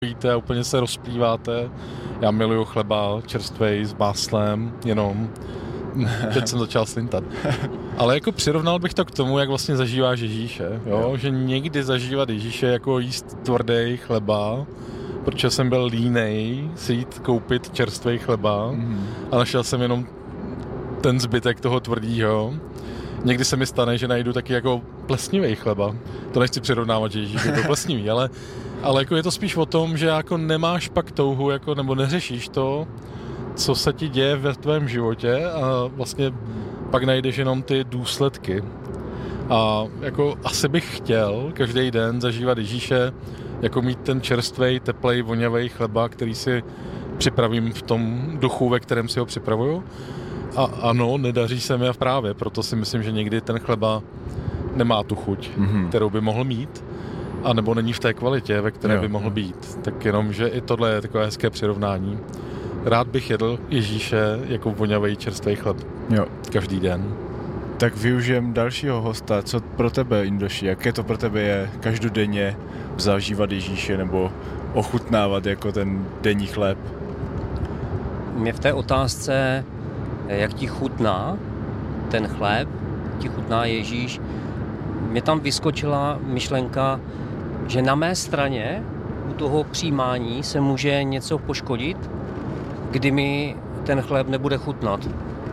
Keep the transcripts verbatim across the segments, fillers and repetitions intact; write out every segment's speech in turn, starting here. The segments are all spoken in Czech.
jíte a úplně se rozplýváte. Já miluju chleba čerstvej s máslem, jenom. Teď jsem začal slintat. Ale jako přirovnal bych to k tomu, jak vlastně zažíváš Ježíše. Jo? Jo. Že někdy zažívat Ježíše jako jíst tvrdý chleba, protože jsem byl línej si jít koupit čerstvej chleba mm. a našel jsem jenom ten zbytek toho tvrdýho. Někdy se mi stane, že najdu taky jako plesnivý chleba. To nechci přirovnávat, že Ježíš je to plesnivý, ale, ale jako je to spíš o tom, že jako nemáš pak touhu, jako, nebo neřešíš to, co se ti děje ve tvém životě a vlastně pak najdeš jenom ty důsledky. A jako asi bych chtěl každý den zažívat Ježíše, jako mít ten čerstvej, teplej, voňavej chleba, který si připravím v tom duchu, ve kterém si ho připravuju. A ano, nedaří se mi právě, proto si myslím, že někdy ten chleba nemá tu chuť, mm-hmm. kterou by mohl mít, a nebo není v té kvalitě, ve které jo. by mohl být. Tak jenom, že i tohle je takové hezké přirovnání. Rád bych jedl Ježíše jako voňavý čerstvý chleb. Jo. Každý den. Tak využijem dalšího hosta. Co pro tebe, Indoši? Jaké to pro tebe je každodenně zažívat Ježíše nebo ochutnávat jako ten denní chléb? Mě v té otázce, jak ti chutná ten chléb, ti chutná Ježíš, mě tam vyskočila myšlenka, že na mé straně u toho přijímání se může něco poškodit, kdy mi ten chléb nebude chutnat.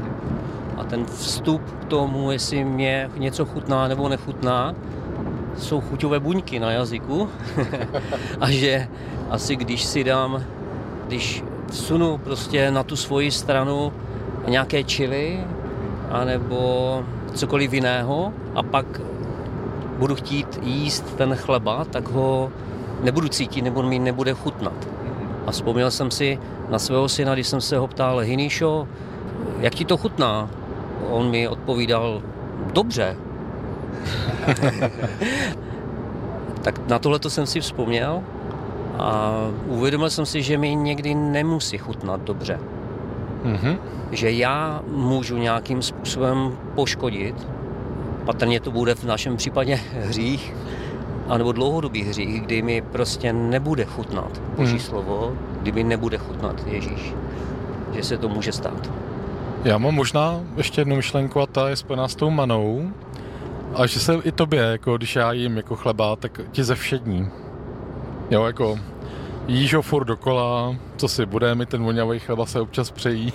A ten vstup k tomu, jestli mě něco chutná nebo nechutná, jsou chuťové buňky na jazyku. A že asi když si dám, když vsunu prostě na tu svoji stranu nějaké chili, anebo cokoliv jiného a pak budu chtít jíst ten chleba, tak ho nebudu cítit, nebo mi nebude chutnat. A vzpomněl jsem si na svého syna, když jsem se ho ptal, Hiníšo, jak ti to chutná? On mi odpovídal, dobře. Tak na tohle jsem si vzpomněl a uvědomil jsem si, že mi někdy nemusí chutnat dobře. Mm-hmm. Že já můžu nějakým způsobem poškodit, patrně to bude v našem případě hřích, anebo dlouhodobý hřích, kdy mi prostě nebude chutnat Boží mm. slovo, kdy mi nebude chutnat Ježíš. Že se to může stát. Já mám možná ještě jednu myšlenku a ta je spojená s tou manou. A že se i tobě, jako když já jím jako chleba, tak ti zevšední. Jo, jako jíš ho furt dokola, co si bude, mi ten voňavý chleba se občas přejí.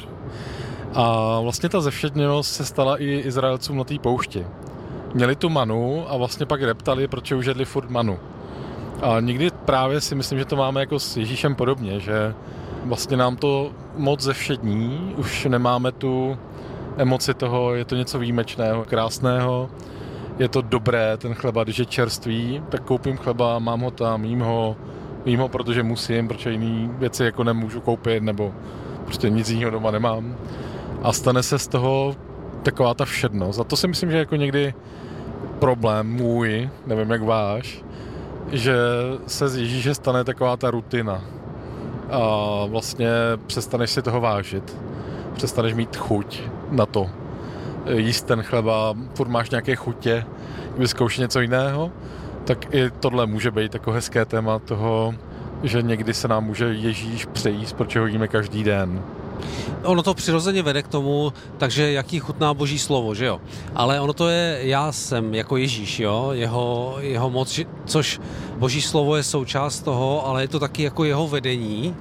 A vlastně ta zevšedněnost se stala i Izraelcům na té poušti. Měli tu manu a vlastně pak reptali, proč už jedli furt manu. A někdy právě si myslím, že to máme jako s Ježíšem podobně, že vlastně nám to moc zevšední, už nemáme tu emoci toho, je to něco výjimečného, krásného, je to dobré, ten chleba, když je čerstvý, tak koupím chleba, mám ho tam, jím ho, jím ho, protože musím, protože jiný věci jako nemůžu koupit, nebo prostě nic jiného doma nemám. A stane se z toho taková ta všednost. A to si myslím, že jako někdy problém můj, nevím jak váš, že se z Ježíše stane taková ta rutina. A vlastně přestaneš si toho vážit. Přestaneš mít chuť na to. Jíst ten chleba, furt máš nějaké chutě, vyzkoušet něco jiného, tak i tohle může být jako hezké téma toho, že někdy se nám může Ježíš přejíst, protože ho jíme každý den. Ono to přirozeně vede k tomu, takže jaký chutná Boží slovo, že jo? Ale ono to je, já jsem jako Ježíš, jo? Jeho, jeho moc, což Boží slovo je součást toho, ale je to taky jako jeho vedení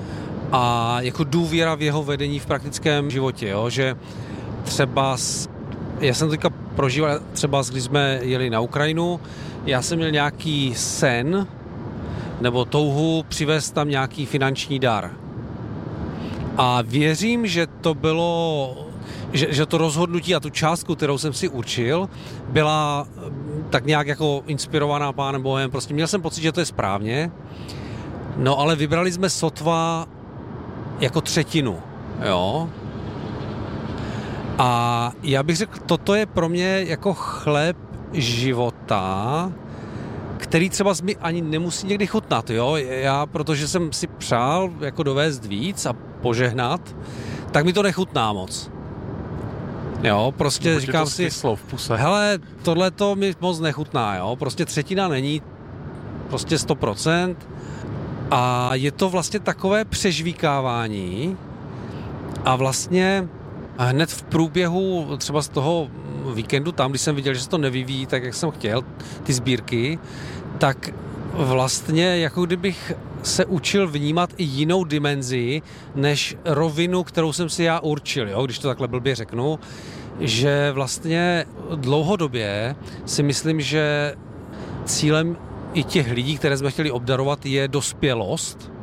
a jako důvěra v jeho vedení v praktickém životě, jo? Že třeba, já jsem teďka prožíval, třeba když jsme jeli na Ukrajinu, já jsem měl nějaký sen nebo touhu přivést tam nějaký finanční dar. A věřím, že to bylo, že, že to rozhodnutí a tu částku, kterou jsem si určil, byla tak nějak jako inspirovaná Pánem Bohem. Prostě měl jsem pocit, že to je správně. No ale vybrali jsme sotva jako třetinu, jo. A já bych řekl, toto je pro mě jako chléb života, který třeba mi ani nemusí někdy chutnat, jo. Já, protože jsem si přál jako dovést víc a požehnat, tak mi to nechutná moc. Jo, prostě Nebo říkám to si, v puse. hele, tohle to mi moc nechutná, jo. Prostě třetina není prostě sto procent A je to vlastně takové přežvíkávání a vlastně hned v průběhu třeba z toho víkendu tam, když jsem viděl, že se to nevyvíjí tak, jak jsem chtěl, ty sbírky, tak vlastně jako kdybych se učil vnímat i jinou dimenzi, než rovinu, kterou jsem si já určil, jo? Když to takhle blbě řeknu, že vlastně dlouhodobě si myslím, že cílem i těch lidí, které jsme chtěli obdarovat, je dospělost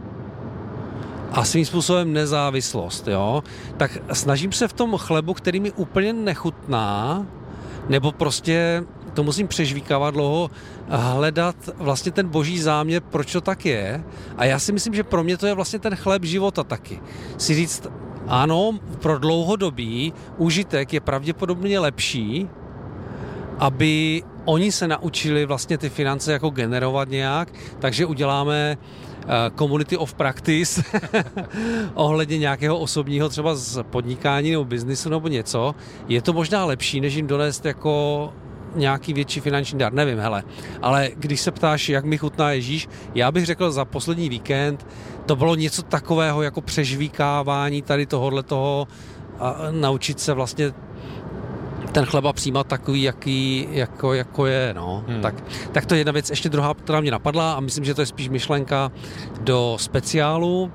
a svým způsobem nezávislost, jo? Tak snažím se v tom chlebu, který mi úplně nechutná, nebo prostě to musím přežvíkávat dlouho, hledat vlastně ten boží záměr, proč to tak je. A já si myslím, že pro mě to je vlastně ten chléb života taky. Si říct, ano, pro dlouhodobý užitek je pravděpodobně lepší, aby oni se naučili vlastně ty finance jako generovat nějak, takže uděláme community of practice ohledně nějakého osobního třeba z podnikání nebo biznisu nebo něco. Je to možná lepší, než jim donést jako nějaký větší finanční dar, nevím, hele. Ale když se ptáš, jak mi chutná Ježíš, já bych řekl za poslední víkend, to bylo něco takového jako přežvíkávání tady tohohle toho a naučit se vlastně ten chleba přijímat takový, jaký, jako, jako je, no. Hmm. Tak, tak to je jedna věc. Ještě druhá, která mě napadla a myslím, že to je spíš myšlenka do speciálu.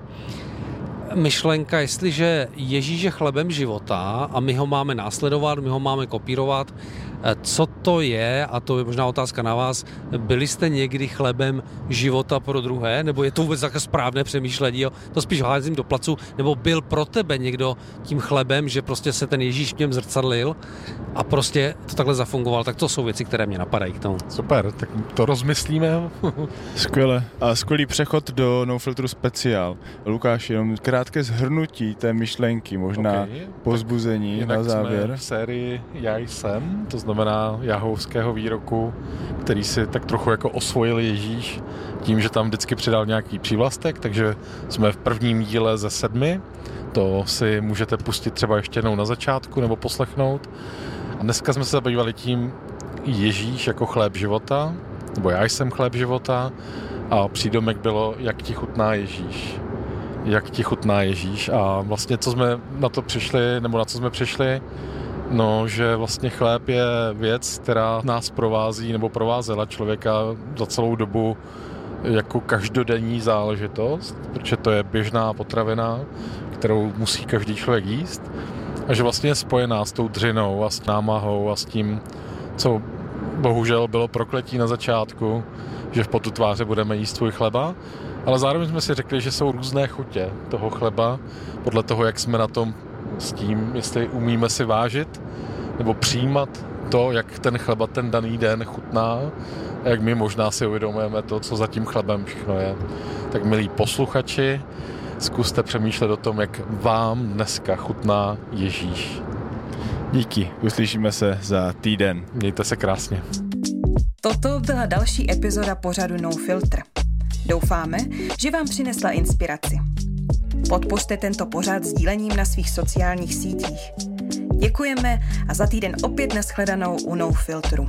Myšlenka, jestliže Ježíš je chlebem života a my ho máme následovat, my ho máme kopírovat, co to je, a to je možná otázka na vás, byli jste někdy chlebem života pro druhé, nebo je to vůbec takové správné přemýšlení, jo? To spíš házím do placu, nebo byl pro tebe někdo tím chlebem, že prostě se ten Ježíš v něm zrcadlil a prostě to takhle zafungoval, tak to jsou věci, které mě napadají k tomu. Super, tak to rozmyslíme. Skvěle. A skvělý přechod do No Filtru speciál. Lukáš, jenom krátké shrnutí té myšlenky, možná okay, povzbuzení na závěr. Jsme v sérii Já jsem, to znamená jahovského výroku, který si tak trochu jako osvojil Ježíš tím, že tam vždycky přidal nějaký přívlastek, takže jsme v prvním díle ze sedmi. To si můžete pustit třeba ještě jednou na začátku nebo poslechnout. A dneska jsme se zabývali tím Ježíš jako chléb života, nebo Já jsem chléb života, a přídomek bylo Jak ti chutná Ježíš. Jak ti chutná Ježíš. A vlastně co jsme na to přišli, nebo na co jsme přišli, no, že vlastně chléb je věc, která nás provází nebo provázela člověka za celou dobu jako každodenní záležitost, protože to je běžná potravina, kterou musí každý člověk jíst, a že vlastně je spojená s tou dřinou a s námahou a s tím, co bohužel bylo prokletí na začátku, že v potu tváře budeme jíst svůj chleba, ale zároveň jsme si řekli, že jsou různé chutě toho chleba, podle toho, jak jsme na tom s tím, jestli umíme si vážit nebo přijímat to, jak ten chleba ten daný den chutná a jak my možná si uvědomujeme to, co za tím chlebem všechno je. Tak milí posluchači, zkuste přemýšlet o tom, jak vám dneska chutná Ježíš. Díky, uslyšíme se za týden. Mějte se krásně. Toto byla další epizoda pořadu No Filter. Doufáme, že vám přinesla inspiraci. Podpořte tento pořad sdílením na svých sociálních sítích. Děkujeme a za týden opět nashledanou u No Filtru.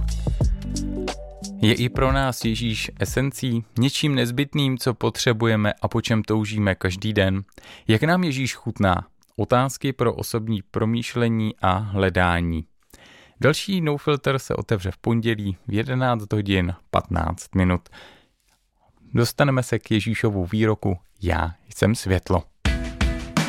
Je i pro nás Ježíš esencí, něčím nezbytným, co potřebujeme a po čem toužíme každý den. Jak nám Ježíš chutná? Otázky pro osobní promýšlení a hledání. Další No Filter se otevře v pondělí v jedenáct hodin patnáct minut. Dostaneme se k Ježíšovu výroku Já jsem světlo.